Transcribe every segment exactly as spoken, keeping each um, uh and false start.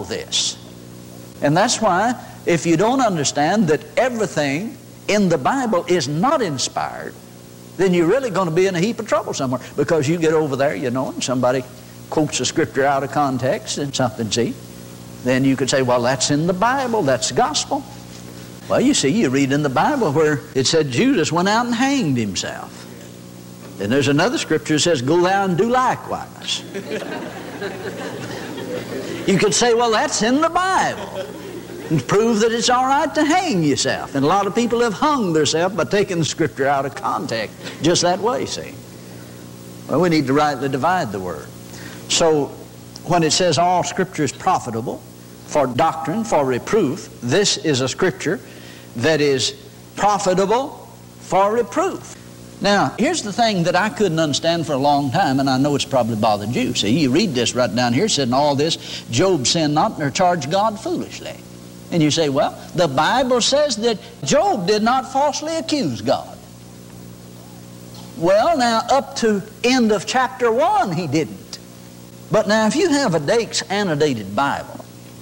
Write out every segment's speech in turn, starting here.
this. And that's why if you don't understand that everything in the Bible is not inspired, then you're really going to be in a heap of trouble somewhere, because you get over there, you know, and somebody quotes a scripture out of context and something, see, then you could say, well, that's in the Bible, that's gospel. Well, you see, you read in the Bible where it said Judas went out and hanged himself. And there's another scripture that says, go thou and do likewise. You could say, well, that's in the Bible, and prove that it's all right to hang yourself. And a lot of people have hung themselves by taking the scripture out of context just that way, see. Well, we need to rightly divide the word. So when it says all scripture is profitable for doctrine, for reproof, this is a scripture that is profitable for reproof. Now, here's the thing that I couldn't understand for a long time, and I know it's probably bothered you. See, you read this right down here, it said in all this, Job sinned not nor charged God foolishly. And you say, well, the Bible says that Job did not falsely accuse God. Well, now, up to end of chapter one, he didn't. But now, if you have a Dake's annotated Bible,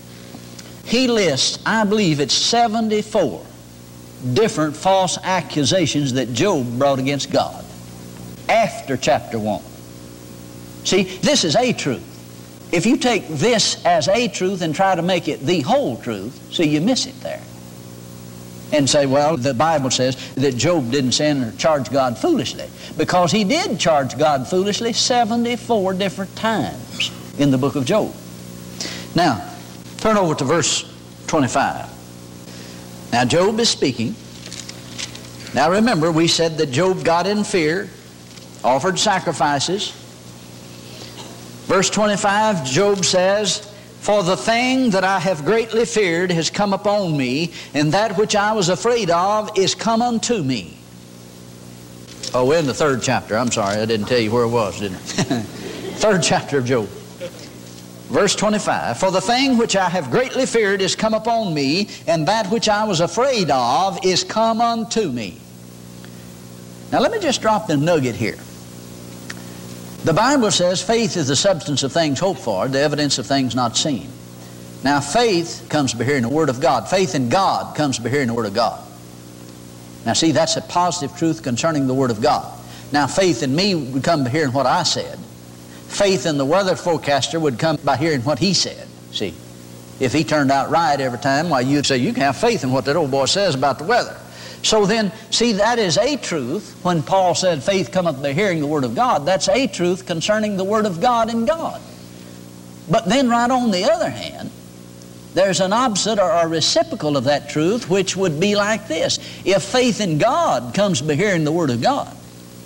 he lists, I believe it's seventy-four different false accusations that Job brought against God after chapter one. See, this is a truth. If you take this as a truth and try to make it the whole truth, see, you miss it there. And say, well, the Bible says that Job didn't sin or charge God foolishly, because he did charge God foolishly seventy-four different times in the book of Job. Now, turn over to verse twenty-five. Now, Job is speaking. Now, remember, we said that Job got in fear, offered sacrifices. Verse twenty-five, Job says, for the thing that I have greatly feared has come upon me, and that which I was afraid of is come unto me. Oh, we're in the third chapter. I'm sorry, I didn't tell you where it was, didn't I? Third chapter of Job. Verse twenty-five, for the thing which I have greatly feared is come upon me, and that which I was afraid of is come unto me. Now let me just drop the nugget here. The Bible says faith is the substance of things hoped for, the evidence of things not seen. Now faith comes by hearing the Word of God. Faith in God comes by hearing the Word of God. Now see, that's a positive truth concerning the Word of God. Now faith in me would come by hearing what I said. Faith in the weather forecaster would come by hearing what he said. See, if he turned out right every time, why, you'd say, you can have faith in what that old boy says about the weather. So then, see, that is a truth. When Paul said faith cometh by hearing the Word of God, that's a truth concerning the Word of God in God. But then right on the other hand, there's an opposite or a reciprocal of that truth, which would be like this. If faith in God comes by hearing the Word of God,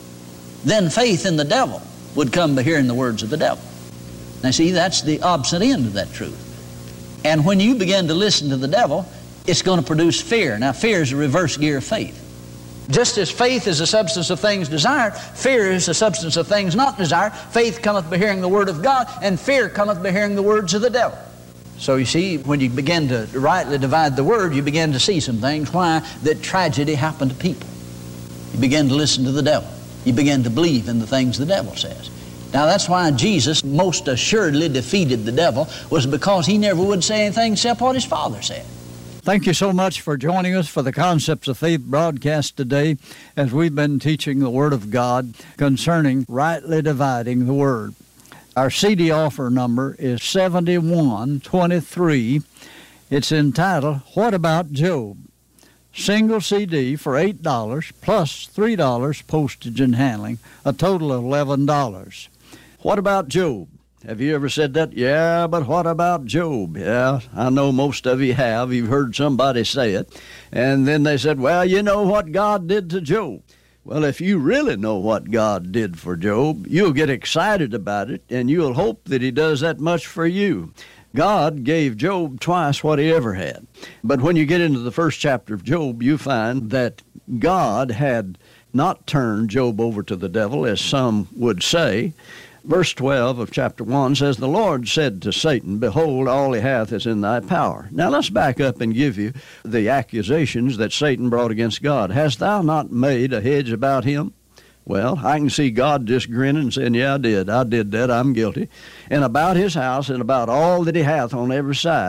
then faith in the devil would come by hearing the words of the devil. Now see, that's the opposite end of that truth. And when you begin to listen to the devil, it's going to produce fear. Now fear is a reverse gear of faith. Just as faith is the substance of things desired, fear is the substance of things not desired. Faith cometh by hearing the Word of God, and fear cometh by hearing the words of the devil. So you see, when you begin to rightly divide the Word, you begin to see some things. Why? That tragedy happened to people. You begin to listen to the devil. You begin to believe in the things the devil says. Now that's why Jesus most assuredly defeated the devil, was because he never would say anything except what his Father said. Thank you so much for joining us for the Concepts of Faith broadcast today, as we've been teaching the Word of God concerning rightly dividing the Word. Our C D offer number is seventy-one twenty-three. It's entitled, What About Job? Single C D for eight dollars plus three dollars postage and handling, a total of eleven dollars. What about Job? Have you ever said that? Yeah, but what about Job? Yeah, I know most of you have. You've heard somebody say it. And then they said, well, you know what God did to Job. Well, if you really know what God did for Job, you'll get excited about it, and you'll hope that he does that much for you. God gave Job twice what he ever had. But when you get into the first chapter of Job, you find that God had not turned Job over to the devil, as some would say. Verse twelve of chapter one says, the Lord said to Satan, behold, all he hath is in thy power. Now let's back up and give you the accusations that Satan brought against God. Hast thou not made a hedge about him? Well, I can see God just grinning and saying, yeah, I did. I did that. I'm guilty. And about his house and about all that he hath on every side.